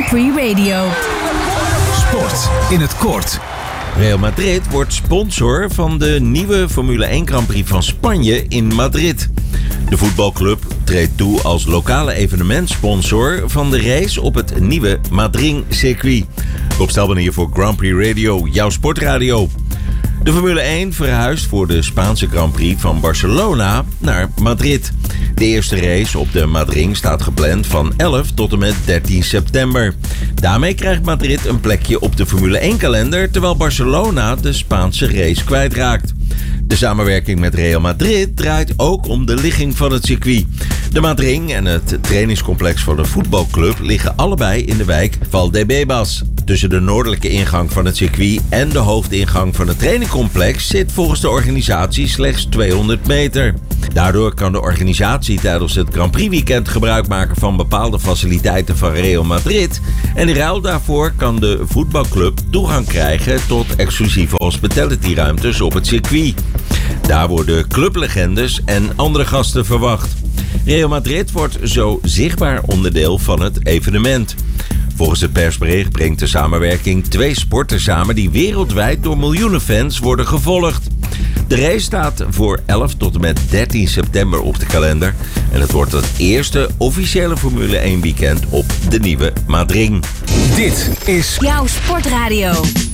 Prix Radio. Sport in het kort. Real Madrid wordt sponsor van de nieuwe Formule 1 Grand Prix van Spanje in Madrid. De voetbalclub treedt toe als lokale evenementsponsor van de race op het nieuwe Madrid-circuit. Rob Stelban hier voor Grand Prix Radio, jouw sportradio. De Formule 1 verhuist voor de Spaanse Grand Prix van Barcelona naar Madrid. De eerste race op de Madrid staat gepland van 11 tot en met 13 september. Daarmee krijgt Madrid een plekje op de Formule 1-kalender, terwijl Barcelona de Spaanse race kwijtraakt. De samenwerking met Real Madrid draait ook om de ligging van het circuit. De Madrid en het trainingscomplex van de voetbalclub liggen allebei in de wijk Valdebebas. Tussen de noordelijke ingang van het circuit en de hoofdingang van het trainingcomplex zit volgens de organisatie slechts 200 meter. Daardoor kan de organisatie tijdens het Grand Prix weekend gebruik maken van bepaalde faciliteiten van Real Madrid. En in ruil daarvoor kan de voetbalclub toegang krijgen tot exclusieve hospitality-ruimtes op het circuit. Daar worden clublegendes en andere gasten verwacht. Real Madrid wordt zo zichtbaar onderdeel van het evenement. Volgens het persbericht brengt de samenwerking twee sporten samen die wereldwijd door miljoenen fans worden gevolgd. De race staat voor 11 tot en met 13 september op de kalender. En het wordt het eerste officiële Formule 1 weekend op de nieuwe Madrid. Dit is Jouw sportradio.